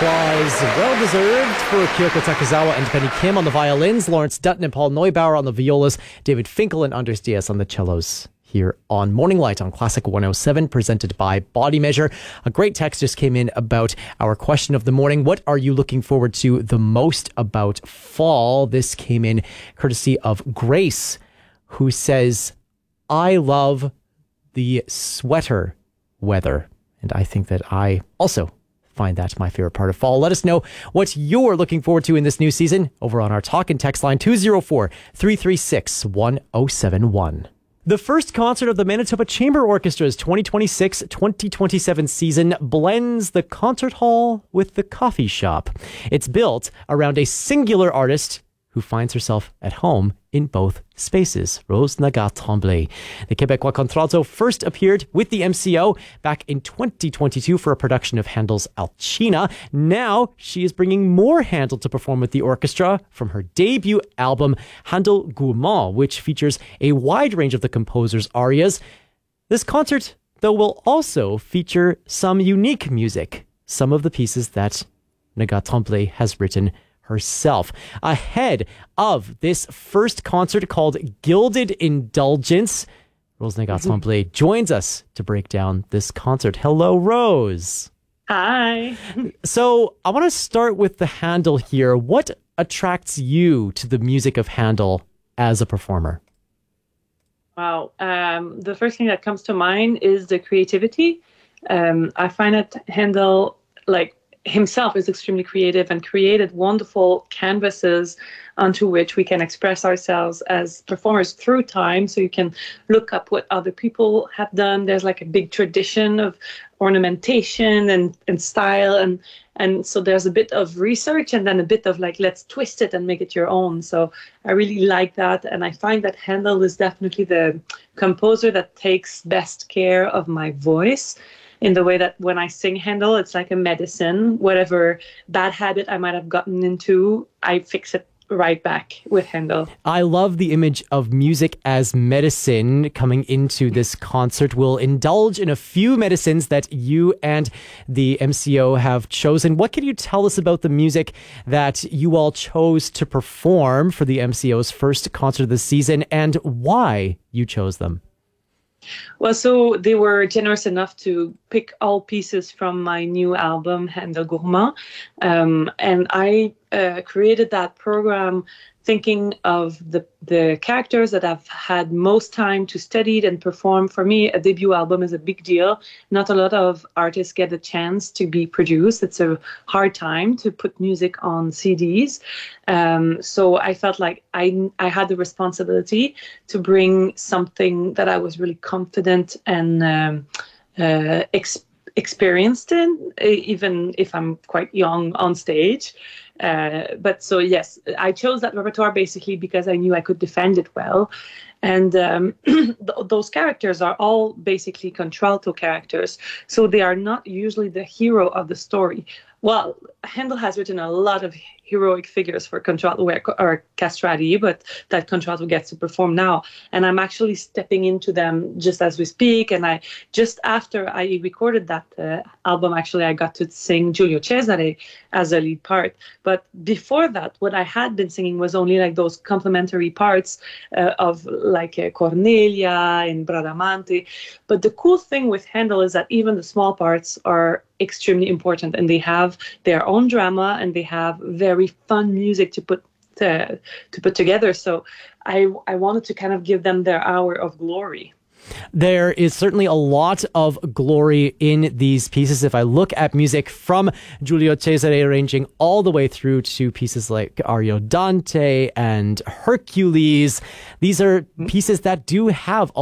applause, well-deserved, for Kyoko Takezawa and Penny Kim on the violins, Lawrence Dutton and Paul Neubauer on the violas, David Finkel and Anders Diaz on the cellos. Here on Morning Light on Classic 107, presented by Body Measure. A great text just came in about our question of the morning. What are you looking forward to the most about fall? This came in courtesy of Grace, who says, I love the sweater weather. And I think that I also find that my favorite part of fall. Let us know what you're looking forward to in this new season over on our talk and text line 204-336-1071. The first concert of the Manitoba Chamber Orchestra's 2026-2027 season blends the concert hall with the coffee shop. It's built around a singular artist who finds herself at home in both spaces. Rose Nagat-Tremblay. The Québécois Contralto first appeared with the MCO back in 2022 for a production of Handel's Alcina. Now she is bringing more Handel to perform with the orchestra from her debut album, Handel Gourmand, which features a wide range of the composer's arias. This concert, though, will also feature some unique music, some of the pieces that Nagat-Tremblay has written herself. Ahead of this first concert called Gilded Indulgence, Rose Nagat-Tremblay joins us to break down this concert. Hello, Rose. Hi. So I want to start with the Handel here. What attracts you to the music of Handel as a performer? Wow. The first thing that comes to mind is the creativity. I find that Handel, himself, is extremely creative and created wonderful canvases onto which we can express ourselves as performers through time. So you can look up what other people have done. There's like a big tradition of ornamentation and style. And so there's a bit of research and then a bit of let's twist it and make it your own. So I really like that. And I find that Handel is definitely the composer that takes best care of my voice, in the way that when I sing Handel, it's like a medicine. Whatever bad habit I might have gotten into, I fix it right back with Handel. I love the image of music as medicine coming into this concert. We'll indulge in a few medicines that you and the MCO have chosen. What can you tell us about the music that you all chose to perform for the MCO's first concert of the season and why you chose them? Well, so they were generous enough to pick all pieces from my new album, Handel Gourmand. And I created that program thinking of the characters that I've had most time to study and perform. For me, a debut album is a big deal. Not a lot of artists get a chance to be produced. It's a hard time to put music on CDs. So I felt like I had the responsibility to bring something that I was really confident and experienced in, even if I'm quite young on stage. But so, yes, I chose that repertoire basically because I knew I could defend it well. And those characters are all basically contralto characters. So they are not usually the hero of the story. Well, Handel has written a lot of heroic figures for contralto or castrati, but that contralto gets to perform now. And I'm actually stepping into them just as we speak. And just after I recorded that album, actually, I got to sing Giulio Cesare as a lead part. But before that, what I had been singing was only those complementary parts of Cornelia and Bradamante. But the cool thing with Handel is that even the small parts are extremely important, and they have their own drama and they have very fun music to put together. So I wanted to kind of give them their hour of glory. There is certainly a lot of glory in these pieces. If I look at music from Giulio Cesare ranging all the way through to pieces like Ariodante and Hercules, these are pieces that do have